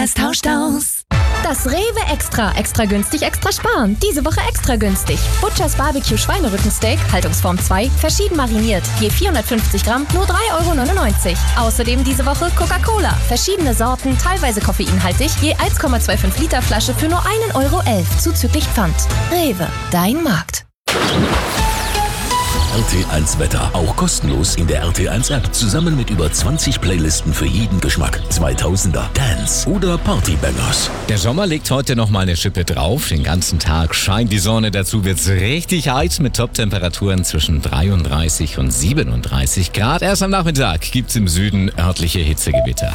das tauscht aus. Das Rewe Extra günstig, extra sparen. Diese Woche extra günstig. Butchers Barbecue Schweinerückensteak, Haltungsform 2, verschieden mariniert. Je 450 Gramm, nur 3,99 €. Außerdem diese Woche Coca-Cola. Verschiedene Sorten, teilweise koffeinhaltig, je 1,25 Liter Flasche für nur 1,11 €, zuzüglich Pfand. Rewe, dein Markt. RT1 Wetter, auch kostenlos in der RT1 App. Zusammen mit über 20 Playlisten für jeden Geschmack. 2000er, Dance oder Partybangers. Der Sommer legt heute noch mal eine Schippe drauf. Den ganzen Tag scheint die Sonne. Dazu wird's richtig heiß mit Top-Temperaturen zwischen 33 und 37 Grad. Erst am Nachmittag gibt's im Süden örtliche Hitzegewitter.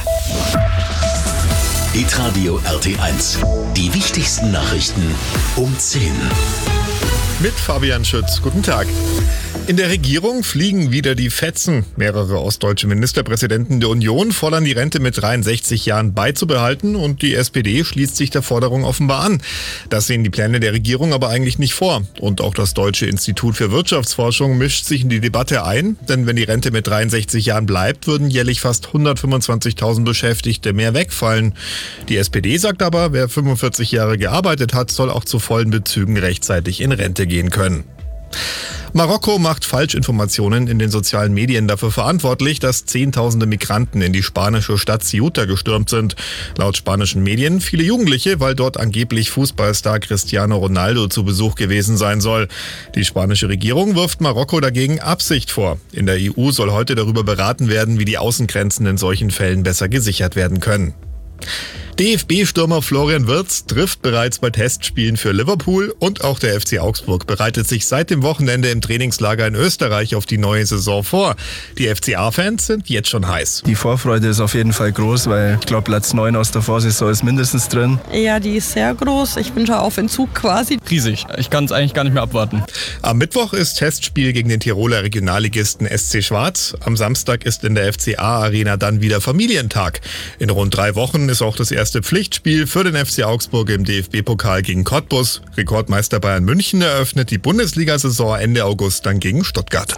Hitradio RT1. Die wichtigsten Nachrichten um 10. Mit Fabian Schütz. Guten Tag. In der Regierung fliegen wieder die Fetzen. Mehrere ostdeutsche Ministerpräsidenten der Union fordern, die Rente mit 63 Jahren beizubehalten, und die SPD schließt sich der Forderung offenbar an. Das sehen die Pläne der Regierung aber eigentlich nicht vor. Und auch das Deutsche Institut für Wirtschaftsforschung mischt sich in die Debatte ein, denn wenn die Rente mit 63 Jahren bleibt, würden jährlich fast 125.000 Beschäftigte mehr wegfallen. Die SPD sagt aber, wer 45 Jahre gearbeitet hat, soll auch zu vollen Bezügen rechtzeitig in Rente gehen können. Marokko macht Falschinformationen in den sozialen Medien dafür verantwortlich, dass Zehntausende Migranten in die spanische Stadt Ceuta gestürmt sind. Laut spanischen Medien viele Jugendliche, weil dort angeblich Fußballstar Cristiano Ronaldo zu Besuch gewesen sein soll. Die spanische Regierung wirft Marokko dagegen Absicht vor. In der EU soll heute darüber beraten werden, wie die Außengrenzen in solchen Fällen besser gesichert werden können. DFB-Stürmer Florian Wirtz trifft bereits bei Testspielen für Liverpool, und auch der FC Augsburg bereitet sich seit dem Wochenende im Trainingslager in Österreich auf die neue Saison vor. Die FCA-Fans sind jetzt schon heiß. Die Vorfreude ist auf jeden Fall groß, weil ich glaube, Platz 9 aus der Vorsaison ist mindestens drin. Ja, die ist sehr groß. Ich bin schon auf Entzug quasi. Riesig. Ich kann es eigentlich gar nicht mehr abwarten. Am Mittwoch ist Testspiel gegen den Tiroler Regionalligisten SC Schwarz. Am Samstag ist in der FCA-Arena dann wieder Familientag. In rund 3 Wochen ist auch das erste Pflichtspiel für den FC Augsburg im DFB-Pokal gegen Cottbus. Rekordmeister Bayern München eröffnet die Bundesliga-Saison Ende August dann gegen Stuttgart.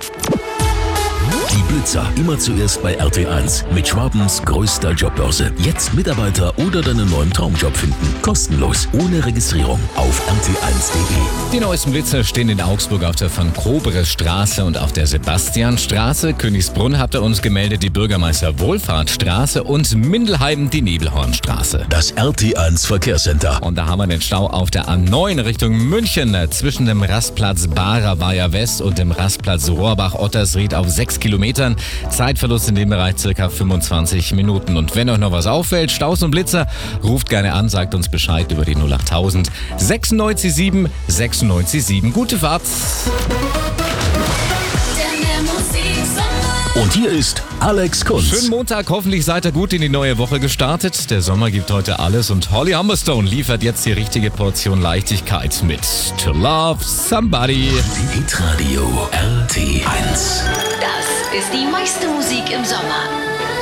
Die Blitzer immer zuerst bei RT1 mit Schwabens größter Jobbörse. Jetzt Mitarbeiter oder deinen neuen Traumjob finden. Kostenlos, ohne Registrierung auf rt1.de. Die neuesten Blitzer stehen in Augsburg auf der Van-Kobere-Straße und auf der Sebastianstraße. Königsbrunn habt ihr uns gemeldet, die Bürgermeister-Wohlfahrtstraße, und Mindelheim die Nebelhornstraße. Das RT1 Verkehrscenter. Und da haben wir den Stau auf der A9 Richtung München zwischen dem Rastplatz Barer-Weiher West und dem Rastplatz Rohrbach-Ottersried auf 6 Kilometern. Zeitverlust in dem Bereich circa 25 Minuten. Und wenn euch noch was auffällt, Staus und Blitzer, ruft gerne an, sagt uns Bescheid über die 08000 967 967. Gute Fahrt! Und hier ist Alex Kunz. Schönen Montag, hoffentlich seid ihr gut in die neue Woche gestartet. Der Sommer gibt heute alles und Holly Humberstone liefert jetzt die richtige Portion Leichtigkeit mit To Love Somebody. Hitradio RT1. Das ist die meiste Musik im Sommer.